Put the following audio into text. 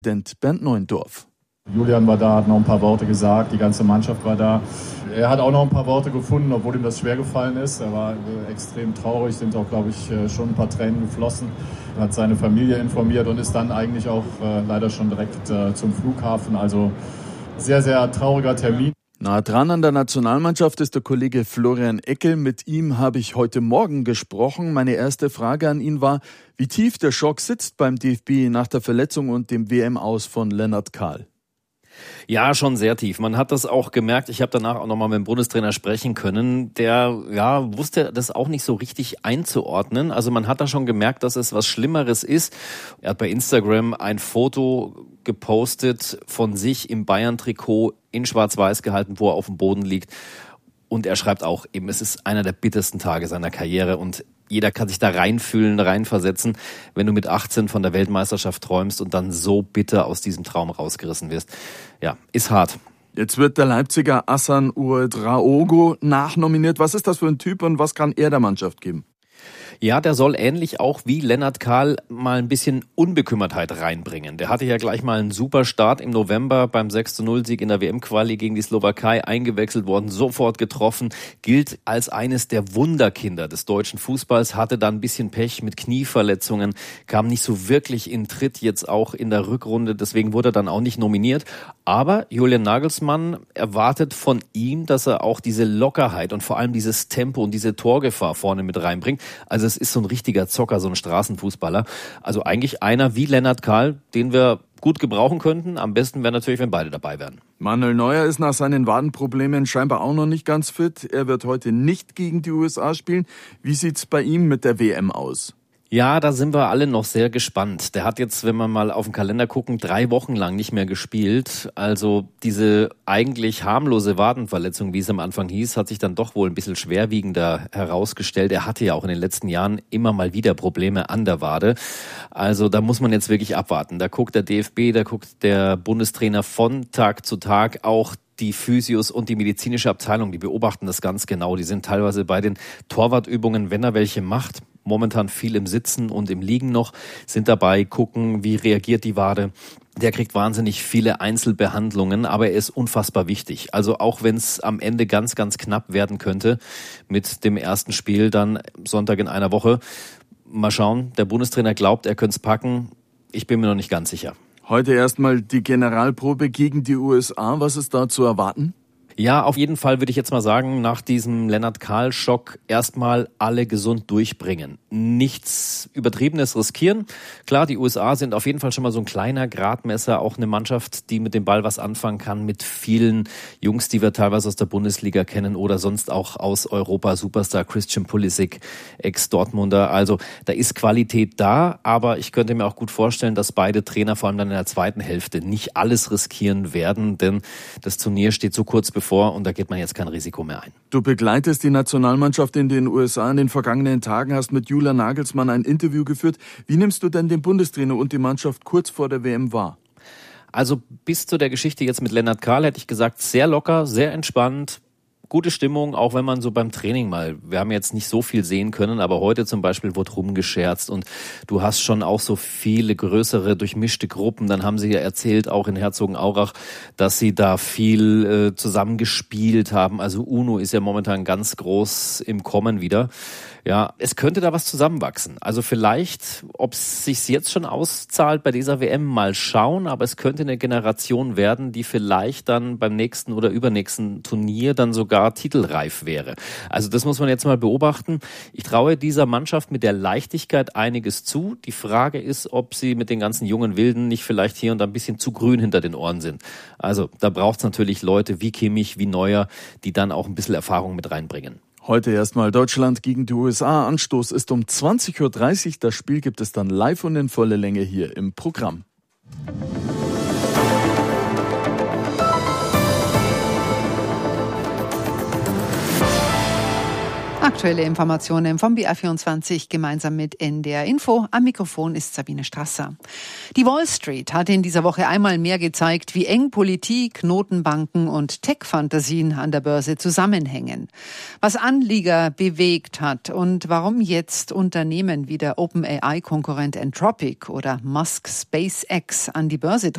Bernd Neuendorf. Julian war da, hat noch ein paar Worte gesagt, die ganze Mannschaft war da. Er hat auch noch ein paar Worte gefunden, obwohl ihm das schwer gefallen ist. Er war extrem traurig, sind auch, glaube ich, schon ein paar Tränen geflossen. Er hat seine Familie informiert und ist dann eigentlich auch leider schon direkt zum Flughafen. Also sehr, sehr trauriger Termin. Nah dran an der Nationalmannschaft ist der Kollege Florian Eckel. Mit ihm habe ich heute Morgen gesprochen. Meine erste Frage an ihn war, wie tief der Schock sitzt beim DFB nach der Verletzung und dem WM-Aus von Lennart Kahl. Ja, schon sehr tief. Man hat das auch gemerkt. Ich habe danach auch nochmal mit dem Bundestrainer sprechen können. Der wusste das auch nicht so richtig einzuordnen. Also man hat da schon gemerkt, dass es was Schlimmeres ist. Er hat bei Instagram ein Foto gepostet von sich im Bayern-Trikot in Schwarz-Weiß gehalten, wo er auf dem Boden liegt. Und er schreibt auch eben, es ist einer der bittersten Tage seiner Karriere und jeder kann sich da reinfühlen, reinversetzen, wenn du mit 18 von der Weltmeisterschaft träumst und dann so bitter aus diesem Traum rausgerissen wirst. Ja, ist hart. Jetzt wird der Leipziger Hassan Ouedraogo nachnominiert. Was ist das für ein Typ und was kann er der Mannschaft geben? Ja, der soll ähnlich auch wie Lennart Kahl mal ein bisschen Unbekümmertheit reinbringen. Der hatte ja gleich mal einen super Start im November beim 6:0-Sieg in der WM-Quali gegen die Slowakei, eingewechselt worden, sofort getroffen, gilt als eines der Wunderkinder des deutschen Fußballs, hatte dann ein bisschen Pech mit Knieverletzungen, kam nicht so wirklich in Tritt jetzt auch in der Rückrunde, deswegen wurde er dann auch nicht nominiert. Aber Julian Nagelsmann erwartet von ihm, dass er auch diese Lockerheit und vor allem dieses Tempo und diese Torgefahr vorne mit reinbringt. Also es ist so ein richtiger Zocker, so ein Straßenfußballer. Also eigentlich einer wie Lennart Kahl, den wir gut gebrauchen könnten. Am besten wäre natürlich, wenn beide dabei wären. Manuel Neuer ist nach seinen Wadenproblemen scheinbar auch noch nicht ganz fit. Er wird heute nicht gegen die USA spielen. Wie sieht's bei ihm mit der WM aus? Ja, da sind wir alle noch sehr gespannt. Der hat jetzt, wenn wir mal auf den Kalender gucken, 3 Wochen lang nicht mehr gespielt. Also diese eigentlich harmlose Wadenverletzung, wie es am Anfang hieß, hat sich dann doch wohl ein bisschen schwerwiegender herausgestellt. Er hatte ja auch in den letzten Jahren immer mal wieder Probleme an der Wade. Also da muss man jetzt wirklich abwarten. Da guckt der DFB, da guckt der Bundestrainer von Tag zu Tag, auch die Physios und die medizinische Abteilung, die beobachten das ganz genau. Die sind teilweise bei den Torwartübungen, wenn er welche macht, momentan viel im Sitzen und im Liegen noch, sind dabei, gucken, wie reagiert die Wade. Der kriegt wahnsinnig viele Einzelbehandlungen, aber er ist unfassbar wichtig. Also auch wenn es am Ende ganz, ganz knapp werden könnte mit dem ersten Spiel dann Sonntag in einer Woche. Mal schauen, der Bundestrainer glaubt, er könnte es packen. Ich bin mir noch nicht ganz sicher. Heute erstmal die Generalprobe gegen die USA. Was ist da zu erwarten? Ja, auf jeden Fall würde ich jetzt mal sagen, nach diesem Lennart Kahl-Schock erstmal alle gesund durchbringen. Nichts Übertriebenes riskieren. Klar, die USA sind auf jeden Fall schon mal so ein kleiner Gradmesser, auch eine Mannschaft, die mit dem Ball was anfangen kann, mit vielen Jungs, die wir teilweise aus der Bundesliga kennen oder sonst auch aus Europa, Superstar Christian Pulisic, Ex-Dortmunder. Also da ist Qualität da, aber ich könnte mir auch gut vorstellen, dass beide Trainer vor allem dann in der zweiten Hälfte nicht alles riskieren werden, denn das Turnier steht so kurz bevor und da geht man jetzt kein Risiko mehr ein. Du begleitest die Nationalmannschaft in den USA. In den vergangenen Tagen hast mit Julian Nagelsmann ein Interview geführt. Wie nimmst du denn den Bundestrainer und die Mannschaft kurz vor der WM wahr? Also bis zu der Geschichte jetzt mit Lennart Kahl hätte ich gesagt, sehr locker, sehr entspannt. Gute Stimmung, auch wenn man so beim Training mal, wir haben jetzt nicht so viel sehen können, aber heute zum Beispiel wurde rumgescherzt und du hast schon auch so viele größere, durchmischte Gruppen. Dann haben sie ja erzählt, auch in Herzogenaurach, dass sie da viel zusammen gespielt haben. Also UNO ist ja momentan ganz groß im Kommen wieder. Ja, es könnte da was zusammenwachsen. Also vielleicht, ob es sich jetzt schon auszahlt bei dieser WM, mal schauen, aber es könnte eine Generation werden, die vielleicht dann beim nächsten oder übernächsten Turnier dann sogar titelreif wäre. Also das muss man jetzt mal beobachten. Ich traue dieser Mannschaft mit der Leichtigkeit einiges zu. Die Frage ist, ob sie mit den ganzen jungen Wilden nicht vielleicht hier und da ein bisschen zu grün hinter den Ohren sind. Also da braucht es natürlich Leute wie Kimmich, wie Neuer, die dann auch ein bisschen Erfahrung mit reinbringen. Heute erstmal Deutschland gegen die USA. Anstoß ist um 20:30 Uhr. Das Spiel gibt es dann live und in voller Länge hier im Programm. Aktuelle Informationen vom BR24 gemeinsam mit NDR Info. Am Mikrofon ist Sabine Strasser. Die Wall Street hat in dieser Woche einmal mehr gezeigt, wie eng Politik, Notenbanken und Tech-Fantasien an der Börse zusammenhängen. Was Anleger bewegt hat und warum jetzt Unternehmen wie der OpenAI-Konkurrent Anthropic oder Musk SpaceX an die Börse